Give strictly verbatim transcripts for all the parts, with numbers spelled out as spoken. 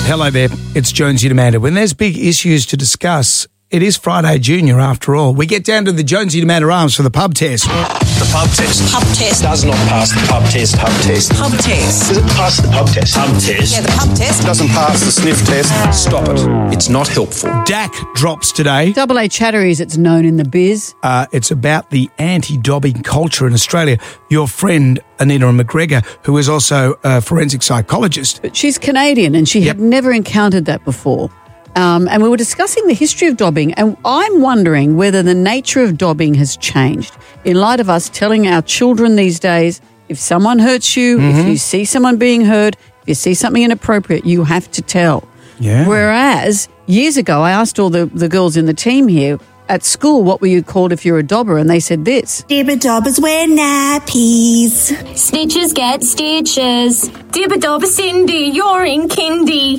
Hello there, it's Jonesy and Amanda. When there's big issues to discuss, it is Friday Junior after all. We get down to the Jonesy and Amanda arms for the pub test. The pub test. Pub test. Does not pass the pub test. Pub test. Pub test. Does it pass the pub test? Pub test. Yeah, the pub test. Doesn't pass the sniff test. Stop it. It's not helpful. D A C drops today. Double A Chattery, as it's known in the biz. Uh, it's about the anti-dobbing culture in Australia. Your friend, Anita McGregor, who is also a forensic psychologist. But she's Canadian and she Yep. had never encountered that before. Um, and we were discussing the history of dobbing, and I'm wondering whether the nature of dobbing has changed in light of us telling our children these days, if someone hurts you, Mm-hmm. if you see someone being hurt, if you see something inappropriate, you have to tell. Yeah. Whereas years ago, I asked all the, the girls in the team here, at school, what were you called if you're a dobber? And they said this. Dibber dobbers wear nappies. Snitches get stitches. Dibber dobber Cindy, you're in kindy.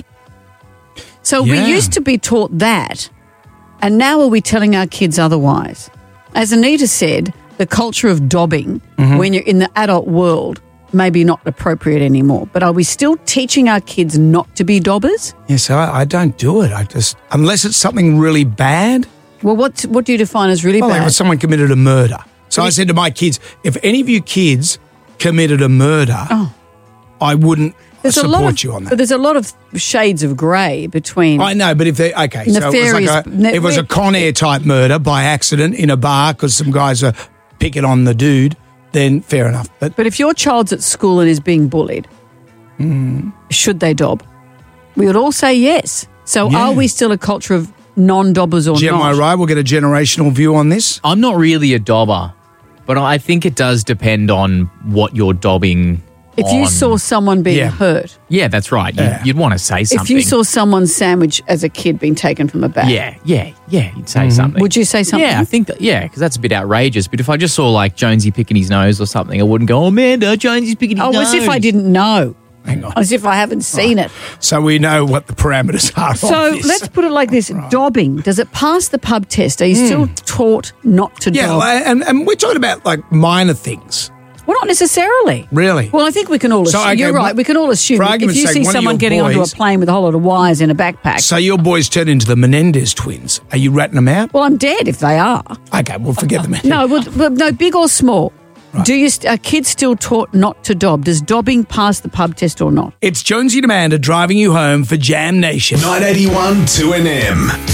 So Yeah. we used to be taught that, and now are we telling our kids otherwise? As Anita said, the culture of dobbing, Mm-hmm. when you're in the adult world, maybe not appropriate anymore. But are we still teaching our kids not to be dobbers? Yes, I, I don't do it. I just, unless it's something really bad. Well, what what do you define as really Well, like bad? if someone committed a murder. So I said to my kids, if any of you kids committed a murder, I wouldn't There's a support lot of, you on that. But there's a lot of shades of grey between. I know, but if they okay, so it was Nefarious- like a, ne- it was a Con Air type murder by accident in a bar because some guys are picking on the dude, then fair enough. But But if your child's at school and is being bullied, Hmm. should they dob? We would all say yes. So Yeah. are we still a culture of non-dobbers or Jim, am I not? right? We'll get a generational view on this. I'm not really a dobber, but I think it does depend on what you're dobbing If you on. saw someone being Yeah. hurt, Yeah, that's right. You, Yeah. You'd want to say something. if you saw someone's sandwich as a kid being taken from a bag, Yeah, yeah, yeah, you'd say something. would you say something? Yeah, I think that, yeah, because that's a bit outrageous. But if I just saw like Jonesy picking his nose or something, I wouldn't go, oh, Amanda, Jonesy's picking his Oh, nose. as if I didn't know. Hang on. As if I haven't seen it. So we know what the parameters are. So of this. let's put it like this. Dobbing, does it pass the pub test? Are you Hmm. still taught not to yeah, dob? and, and we're talking about like minor things, Well, not necessarily. really. Well, I think we can all So, assume. okay, you're what- right. We can all assume. for If argument's you sake, see one of someone your getting onto a boys- plane with a whole lot of wires in a backpack, So your boys turn into the Menendez twins. Are you ratting them out? well, I'm dead if they are. Okay, we'll forget them. No, well, well, no, big or small. Do you? St- are kids still taught not to dob? Does dobbing pass the pub test or not? It's Jonesy and Amanda driving you home for Jam Nation. nine eighty-one two N M.